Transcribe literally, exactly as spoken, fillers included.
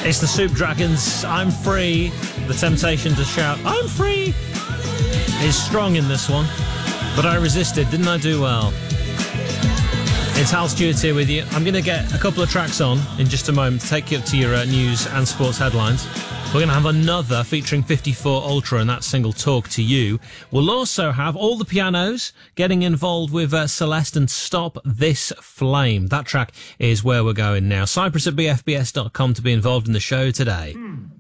It's the Soup Dragons. I'm free. The temptation to shout, I'm free, is strong in this one. But I resisted. Didn't I do well? It's Hal Stewart here with you. I'm going to get a couple of tracks on in just a moment to take you up to your uh, news and sports headlines. We're going to have another featuring fifty-four Ultra and that single Talk to You. We'll also have all the pianos getting involved with uh, Celeste and Stop This Flame. That track is where we're going now. Cyprus at b f b s dot com to be involved in the show today. Hmm.